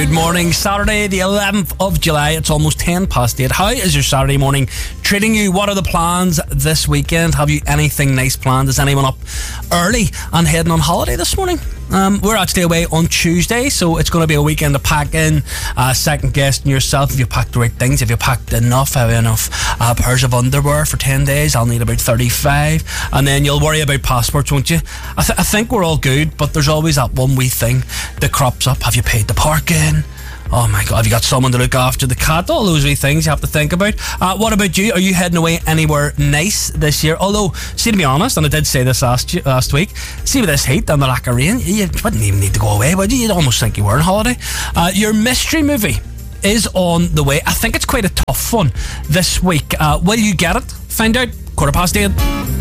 Good morning, Saturday the 11th of July. It's almost 10 past 8. How is your Saturday morning treating you? What are the plans this weekend? Have you anything nice planned? Is anyone up early and heading on holiday this morning? We're actually away on Tuesday, so it's going to be a weekend of packing, second guessing yourself. If you packed the right things, have you packed enough? Have you enough pairs of underwear for 10 days? I'll need about 35. And then you'll worry about passports, won't you? I think we're all good, but there's always that one wee thing that crops up. Have you paid the parking? Oh my God, have you got someone to look after the cat? All those wee things you have to think about. What about you? Are you heading away anywhere nice this year? Although, see, to be honest, and I did say this last week, see with this heat and the lack of rain, you wouldn't even need to go away, would you? You'd almost think you were on holiday. Your mystery movie is on the way. I think it's quite a tough one this week. Will you get it? Find out 8:15.